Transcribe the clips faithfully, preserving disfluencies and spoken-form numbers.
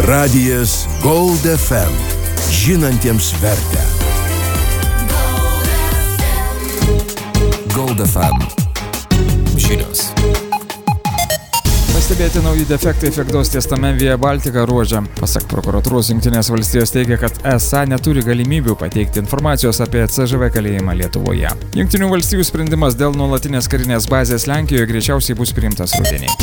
Radijas Gold F M. Žinantiems vertę. Gold F M. Žinios. Pastebėti nauji defektai Fekdos tiestame Via Baltica ruože. Pasak prokuratūros, Jungtinės valstijos teigia, kad E S A neturi galimybių pateikti informacijos apie C Ž V kalėjimą Lietuvoje. Jungtinių valstijų sprendimas dėl nuolatinės karinės bazės Lenkijoje greičiausiai bus priimtas rudenį.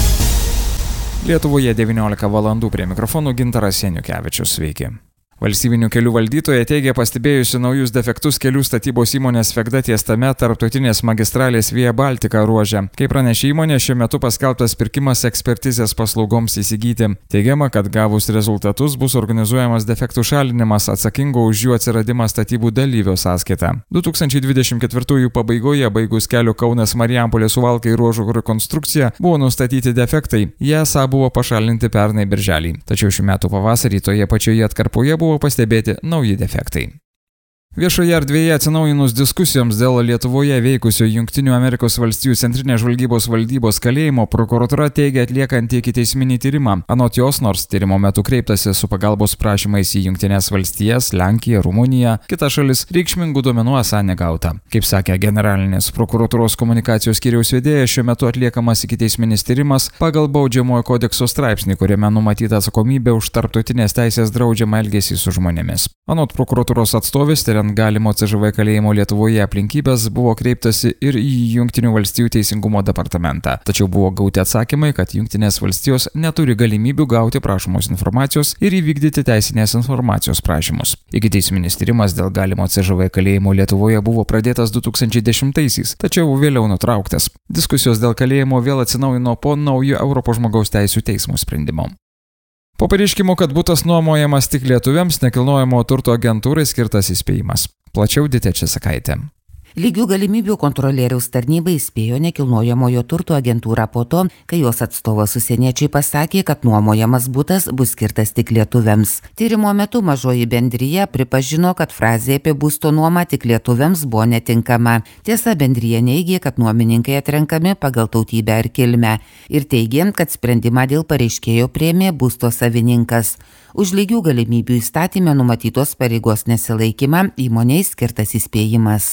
Lietuvoje devyniolika valandų, prie mikrofonų Gintaras Janiukevičius. Sveiki. Valstybinių kelių valdytoja teigia pastebėjusi naujus defektus kelių statybos įmonės Fekda tiestame tarptautinės magistralės Via Baltica ruože. Kaip pranešė įmonė, šiuo metu paskelbtas pirkimas ekspertizės paslaugoms įsigyti. Teigiama, kad gavus rezultatus bus organizuojamas defektų šalinimas atsakingo už jų atsiradimą statybų dalyvio sąskaita. du tūkstančiai dvidešimt ketvirtųjų pabaigoje, baigus kelio Kaunas Marijampolės Suvalkai ruožų rekonstrukciją, buvo nustatyti defektai. Jie esą buvo pašalinti pernai birželį. Tačiau šių metų pavasarį toje pačioje atkarpoje buvo pastebėti nauji defektai. Viešoje erdvėje atsinaujinus diskusijoms dėl Lietuvoje veikusio Jungtinių Amerikos valstijų centrinės žvalgybos valdybos kalėjimo, prokuratūra teigia atliekanti ikiteisminį tyrimą. Anot jos, nors tyrimo metu kreiptasi su pagalbos prašymais į Jungtinės valstijas, Lenkiją, Rumuniją, kitas šalis, reikšmingų duomenų esą negauta. Kaip sakė generalinės prokuratūros komunikacijos skyriaus vedėja, šiuo metu atliekamas ikiteisminis tyrimas pagal baudžiamojo kodekso straipsnį, kuriame numatyta atsakomybė už tarptautinės teisės draudžiamą elgesį su žmonėmis. Anot prokuratūros atstovės, tiriant galimo C Ž V kalėjimo Lietuvoje aplinkybės, buvo kreiptasi ir į Jungtinių valstijų teisingumo departamentą. Tačiau buvo gauti atsakymai, kad Jungtinės valstijos neturi galimybių gauti prašomos informacijos ir įvykdyti teisinės informacijos prašymus. Ikiteisminis tyrimas dėl galimo C Ž V kalėjimo Lietuvoje buvo pradėtas du tūkstančiai dešimtaisiais, tačiau vėliau nutrauktas. Diskusijos dėl kalėjimo vėl atsinaujino po naujo Europos žmogaus teisių teismo sprendimo. Po pareiškimo, kad butas nuomojamas tik lietuviams, nekilnojamo turto agentūrai skirtas įspėjimas. Plačiau Ditė Česakaitė. Lygių galimybių kontrolieriaus tarnyba įspėjo nekilnojamojo turto agentūrą po to, kai jos atstovas užsieniečiai pasakė, kad nuomojamas butas bus skirtas tik lietuviams. Tyrimo metu mažoji bendrija pripažino, kad frazė apie būsto nuomą tik lietuviams buvo netinkama. Tiesa, bendrija neigė, kad nuomininkai atrenkami pagal tautybę ar kilmę ir teigė, kad sprendimą dėl pareiškėjo priėmė būsto savininkas. Už lygių galimybių įstatyme numatytos pareigos nesilaikymą įmonei skirtas įspėjimas.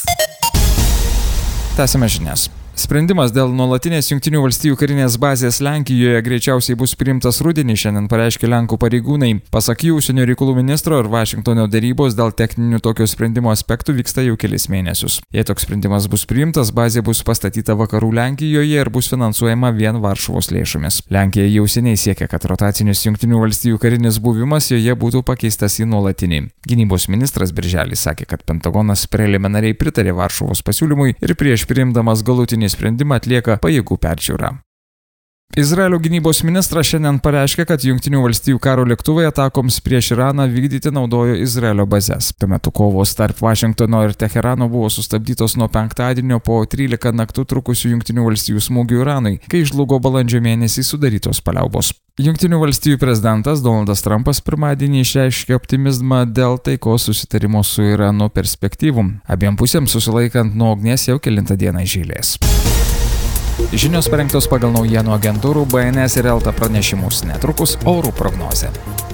Tęsime žinias. Sprendimas dėl nuolatinės Jungtinių valstijų karinės bazės Lenkijoje greičiausiai bus priimtas rudenį, šiandien pareiškė Lenkų pareigūnai. Pasak jų, užsienio reikalų ministro ir Vašingtono dėrybos dėl techninių tokio sprendimo aspektų vyksta jau kelis mėnesius. Jei toks sprendimas bus priimtas, bazė bus pastatyta vakarų Lenkijoje ir bus finansuojama vien Varšuvos lėšomis. Lenkija jau seniai siekia, kad rotacinis Jungtinių valstijų karinis buvimas joje būtų pakeistas į nuolatinį. Gynybos ministras birželį sakė, kad Pentagonas preliminariai pritarė Varšuvos pasiūlymui ir prieš priimdamas galutinį sprendimą atlieka pajėgų peržiūrą. Izraelio gynybos ministras šiandien pareiškė, kad Jungtinių valstijų karo lėktuvai atakoms prieš Iraną vykdyti naudojo Izraelio bazes. Tuo metu kovos tarp Vašingtono ir Teherano buvo sustabdytos nuo penktadienio po trylika naktų trukusių Jungtinių valstijų smūgių Iranui, kai žlugo balandžio mėnesį sudarytos paliaubos. Jungtinių valstijų prezidentas Donaldas Trumpas pirmadienį išreiškė optimizmą dėl taikos susitarimo su Iranu perspektyvų, abiem pusėms susilaikant nuo ugnies jau kelintą dieną iš eilės. Žinios parengtos pagal naujienų agentūrų B N S ir Elta pranešimus. Netrukus orų prognozė.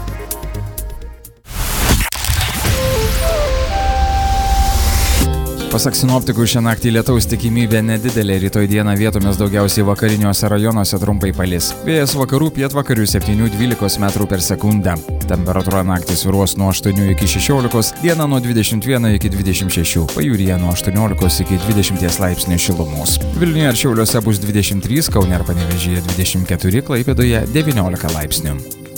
Pasak sinoptikų, šią naktį lietaus tikimybė nedidelė, rytoj dieną vietomis daugiausiai vakariniuose rajonuose trumpai palis. Vėjas vakarų pietvakarių septyni dvylika metrų per sekundę. Temperatūra naktį svyruos nuo aštuonių iki šešiolikos, dieną nuo dvidešimt vieno iki dvidešimt šešių, pajūryje nuo aštuoniolikos iki dvidešimt laipsnių šilumos. Vilniuje ir Šiauliuose bus dvidešimt trys, Kaune ir Panevėžyje dvidešimt keturi, Klaipėdoje devyniolika laipsnių.